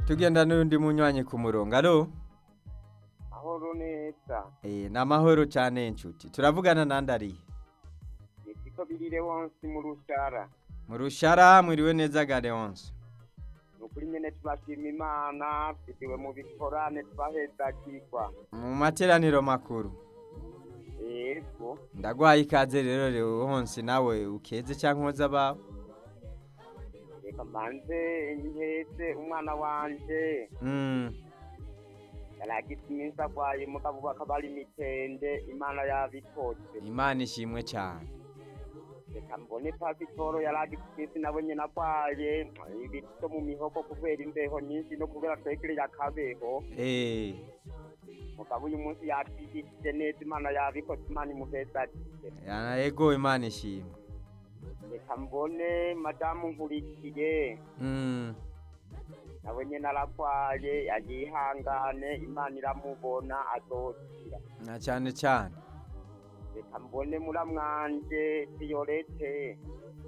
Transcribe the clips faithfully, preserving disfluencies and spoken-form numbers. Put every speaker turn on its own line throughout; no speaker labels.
tugenda n'undi munywanyi ku murongo. Alo?
Mahoro neza.
Eh, namahoro cyane inshuti. Turavugana nande ari?
Nitiko birire wonsi mu rushara.
Mu rushara mwiriwe neza gade wonsi.
Nukuri nyene tubashima Imana, tutiwe mu bikorane twaheza kigwa.
Mu materaniro makuru.
Yego.
Ndagwaye ikaze rero rero wonsi nawe ukeze cyangwa nkoza bawe.
Reka manze inteze umwana wanje.
Mm.
Yaragise iminsi agwaye mugabo bakabari mitende Imana yabikoze.
Imana ishimwe cyane.
Reka mbone pasiporo yaragise nabo nyene agwaye ibito mu mihogo kubera imbeho nyinshi no kubera twekere yakabeho.
Eh.
Mugabo uyu munsi yatwigishije neza Imana yabikoze Imana imuheza.
Yana ego Imana ishimwe.
Reka mbone madamu nkurikiye.
Mm.
Nawe nyene arakwaye yagihangane Imana iramubona azokira.
Na cyane cyane.
Reka mbone muramwanje Violette.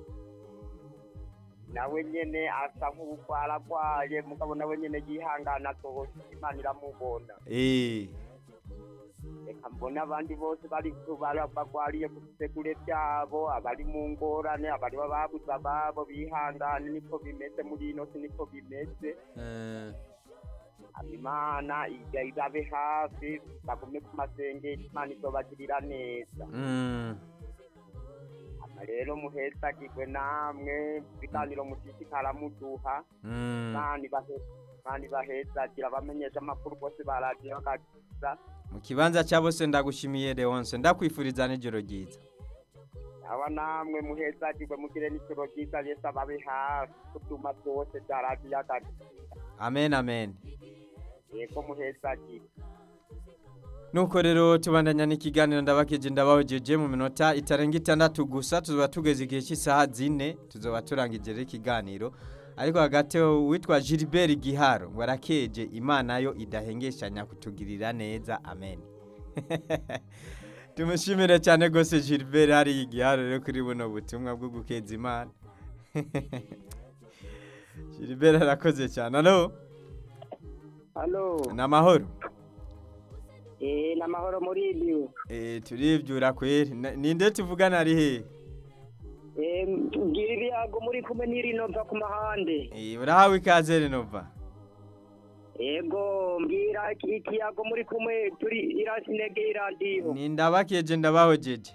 Nawe nyene asa nk'uko arakwaye mugabo nawe nyene yihangana azokira Imana iramubona.
Eh.
Reka mbone abandi bose bari bagwariye ku bisekure byabo, abari mu ngorane, abari babuze ababo bihangane niko bimeze muri ino si niko bimeze.
Eh.
Imana ijya ibabe hafi bagume ku masengesho Imana izobagirira neza.
Mm.
Ama rero muhezagirwe namwe biganiro mushishikara muduha.
Mm.
Kandi bahe kandi bahezagira bamenyesha amakuru bose baragiye bakagiza.
Mu kibanza cyabo se ndagushimiye Leonce ndakwifuriza n'ijoro ryiza.
Aba namwe muhezagirwe mugire n'ijoro ryiza Yesu ababe hafi kutuma byose byaragiye akagiza.
Amen amen.
Yego muhezagirwe.
Nuko rero tubandanya n'ikiganiro ndabakeje ndabahojeje mu minota itarenga itandatu gusa tuzoba tugeze igihe cy'isaha zine tuzoba turangije ikiganiro. Ariko hagati witwa Gilbert Giharo ngo arakeje Imana yo idahengeshanya kutugirira neza amen. Tumushimire cyane gose Gilbert hari Giharo rero kuri buno butumwa bwo gukeza Imana. Gilbert arakoze cyane. Allo?
Allo.
Namahoro.
Eh namahoro muri ibyo.
Eh turivyura kweri. Ninde tuvugana ari he?
Eh ngira ibiyago muri kumwe n'irinova ku mahande.
Eh urahawe ikaze Renova.
Yego mbwira ikiyago muri kumwe turi irasinege iradiyo.
Ni ndabakeje ndabahojeje.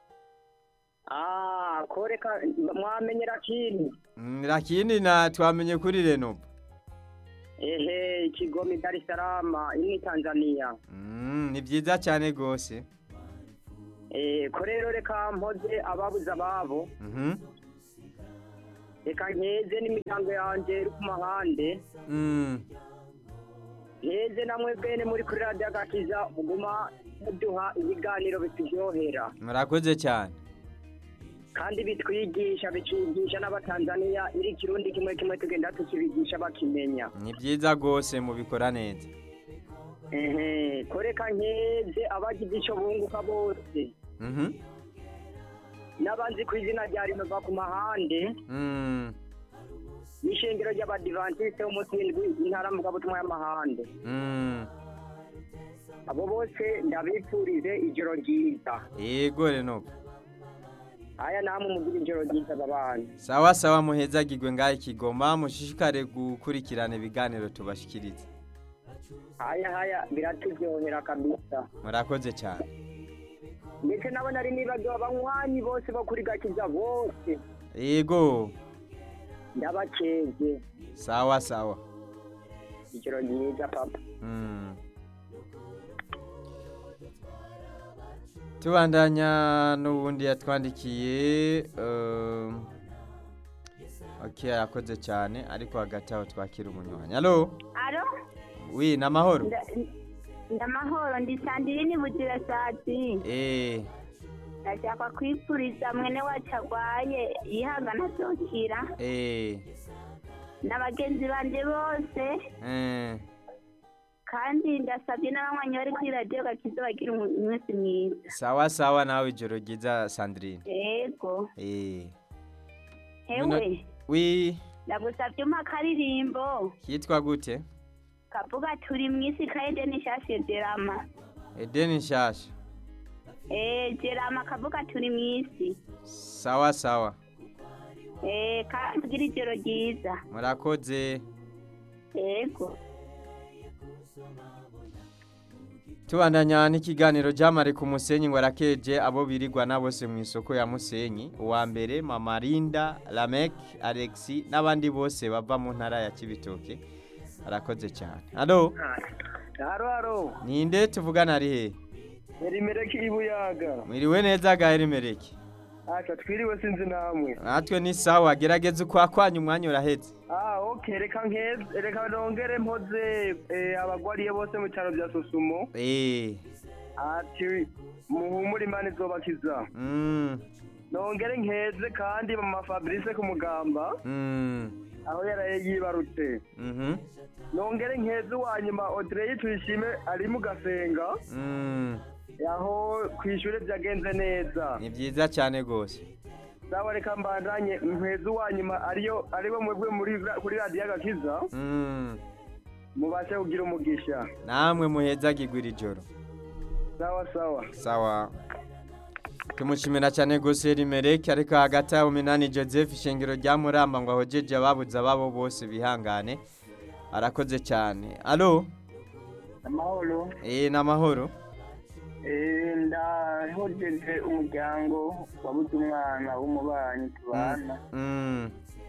Ah koreka mwamenyera kindi.
Mm, lakini na twamenye kuri Renova.
Ehe Kigoma Dar es Salaam ini Tanzania.
Mm, ni byiza cyane gose.
Eh korero reka mpoze ababuze ababo.
Mhm.
Reka nkeze n'imiryango yanje ku mahande.
Mm.
Nkeze namwe bene muri kuri radio agakiza muguma muduha ibiganiro bitujyohera.
Murakoze cyane.
Kandi bitwigisha bikigisha n'abatanzania iri kirundi kimwe kimwe tugenda tukibigisha bakimenya.
Ni byiza gose mu bikora neza.
Ehe koreka nkeze abagize ico bunguka bose.
Mhm.
Nabanzi ku izina rya Rinova ku mahande.
Mm.
Nishengero ry'abadivantiste umutindwi intara mugabutumwa y'amahande.
Mm.
Abo bose ndabipfurize ijoro ryiza.
Yego Renova.
Aya namwe mugira ijoro ryiza babana.
Sawa sawa muhezagirwe ngaye Kigoma mushishikare gukurikirana ibiganiro tubashikiriza.
Haya haya biratujyohera kabisa.
Murakoze cyane.
Ndetse nabo nari nibagiwe abanywanyi bose bakuri gakiza bose.
Yego.
Ndabakeje.
Sawa sawa.
Ijoro ryiza papa.
Mm. Tubandanya n'ubundi yatwandikiye um, okay arakoze cyane ariko hagati aho twakira umunywanyi. Allo?
Alo?
Oui, namahoro.
Ndamahoro ndi Sandrine Butira Sati.
Eh.
Ndashaka kwipuriza mwene wacu agwaye yihangana azokira.
Eh.
N'abagenzi banje bose.
Eh.
Kandi ndasabye n'abanywanyi bari kuri radio gakiza bagira umunsi mwiza.
Sawa sawa nawe ijoro ryiza Sandrine.
Yego.
Eh.
Hewe.
Oui.
ndagusabye umpa akaririmbo
kitwa gute?
kavuga turi mw'isi ka Edeni nshasha Jerama.
Edeni nshasha.
Eh, Jerama kavuga turi mw'isi.
Sawa sawa.
Eh, kandi gira ijoro ryiza.
Murakoze.
Yego.
Tubandanya n'ikiganiro jamare ku Musenyi ngo arakeje abo birigwa na bose mu isoko ya Musenyi. Uwa mbere Mama Linda, Lamek, Alexi n'abandi bose bava mu ntara ya Kibitoke. Arakoze cyane. Allo?
Haro haro.
Ninde tuvugana ari he?
Erimereki ibuyaga.
Mwiriwe neza ga Erimereki.
Acha twiriwe sinzi namwe.
Natwe ni sawa gerageza kwa kwanyu umwanya uraheze.
Ah okay reka nkeze reka nongere mpoze eh, abagwariye bose mu cyaro bya Sosumo.
Eh.
Ati muhumuri Imana izobakiza.
Mm.
Nongere nkeze kandi mama Fabrice ku mugamba.
Mm.
Aho yaraye yibarutse.
Mhm.
Nongere nkeze wanyuma Audrey tuyishime ari mu gasenga.
Mm.
Yaho kwishure byagenze neza.
Ni byiza cyane gose.
Sawa reka mbandanye nkeze wanyuma ariyo aribo mwebwe muri kuri radio Agakiza.
Mm.
Mubashe kugira umugisha.
Namwe muheza gigwira ijoro.
Sawa sawa.
Sawa. Tumushimira cyane gose Erimereki ariko hagati ya Minani Joseph Shengero rya Muramba ngo ahojeje ababuza babo bose bihangane. Arakoze cyane. Allo?
Amahoro.
Eh namahoro.
Eh ndahojeje umuryango wabuze umwana w'umubanyi tubana.
Mm.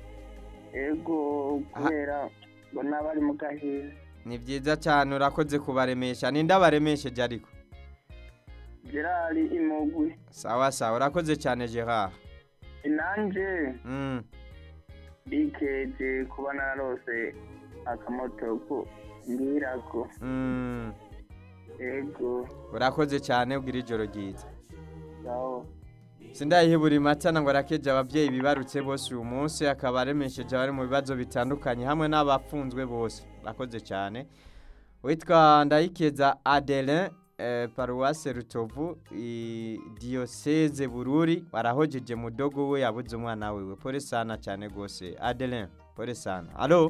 Ego kubera bona bari mu gahiza.
Ni byiza cyane urakoze kubaremesha. Ninda baremesheje ariko.
Gerard Imogwi.
Sawa sawa urakoze cyane Gerard.
Inanje.
Mm.
Bikeje kuba narose akamoto ko ngirako.
Mm.
Ego.
Urakoze cyane ugira ijoro ryiza.
Sawa.
Sindayihibura imatana ngo arakeje abavyeyi bibarutse bose uyu munsi akaba aremesheje bari mu bibazo bitandukanye hamwe n'abafunzwe bose. Urakoze cyane. Witwa Ndayikeza Adelin eh, Paroisse Rutovu i diocese Bururi warahojeje mudogo we yabuze umwana wewe. Pole sana cyane gose Adelin. Pole sana. Allo?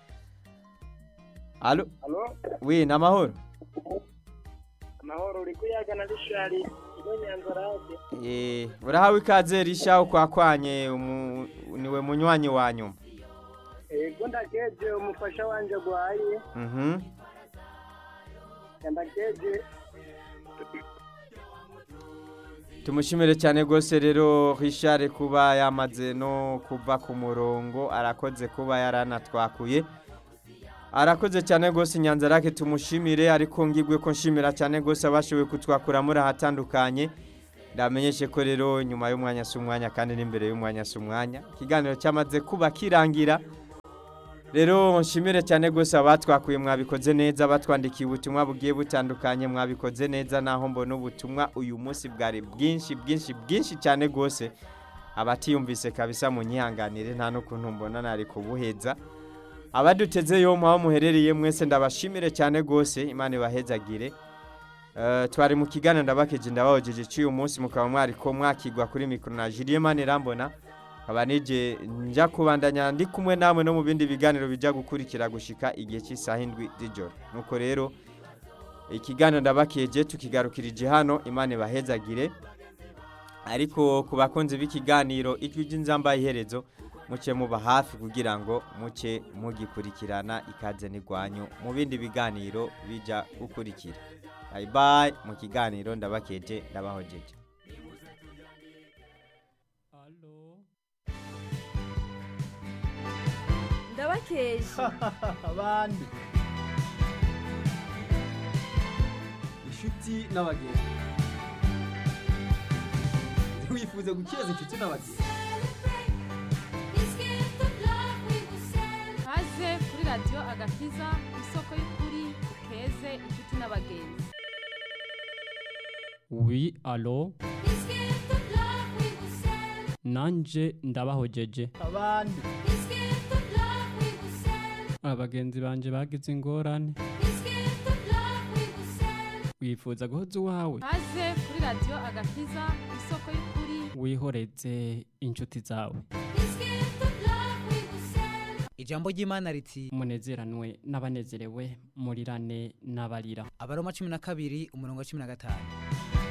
Allo?
Allo?
Oui, namahoro.
Amahoro uri kuyaga na Rishari Nyanzarake.
Eh, urahawe ikaze risha ukwakwanye niwe munywanyi wa nyuma.
Ego ndakeje umufasha wanje gwaye.
Mhm.
Ndakeje.
Tumushimire cyane gose rero Richard kuba yamaze no kuva ku murongo arakoze kuba yaranatwakuye. Arakoze cyane gose Nyanzarake tumushimire ariko ngigwe ko nshimira cyane gose abashowe kutwakura muri hatandukanye. Ndamenyeshe ko rero nyuma y'umwanya sumwanya kandi n'imbere y'umwanya sumwanya kiganiro cyamaze kuba kirangira. Rero nshimire cyane gose abatwakuye mwabikoze neza batwandikiye ubutumwa bugiye butandukanye mwabikoze neza naho mbona ubutumwa uyu munsi bwari bwinshi bwinshi bwinshi cyane gose abatiyumvise kabisa mu nyihanganire nta no kuntu mbona nari kubuheza. Abaduteze yo mwa muherereye mwese ndabashimire cyane gose Imana ibahezagire. Uh, twari mu kiganiro ndabakeje ndabahojeje cy'uyu munsi mukaba mwari ko mwakigwa kuri mikro na Julien Manirambona abanije nja kubandanya ndi kumwe namwe no mu bindi biganiro bijya gukurikira gushika igihe cy'isaha indwi z'ijoro. Nuko rero ikiganiro ndabakeje tukigarukirije hano Imana ibahezagire. Ariko kubakonze b'ikiganiro ijwi ry'inzamba iherezo muce muba hafi kugira ngo muce mugikurikirana ikaze nigwanyu mu bindi biganiro bija gukurikira. Bye bye mu kiganiro ndabakeje ndabahojeje.
Allo. Ndabakeje.
Abandi. Inshuti n'abagenzi. Wifuza gukeza inshuti n'abagenzi.
Haze kuri radio Agakiza isoko y'ukuri ukeze inshuti n'abagenzi. Oui, allo. Nanje ndabahojeje.
Abandi.
Abagenzi banje bagize ingorane. Wifuza guhoza uwawe. Haze kuri radio Agakiza isoko y'ukuri wihoreze inshuti zawe.
ijambo ry'Imana riti
munezeranwe n'abanezerewe murirane n'abarira.
Abaroma cumi na kabiri umurongo wa cumi na gatanu.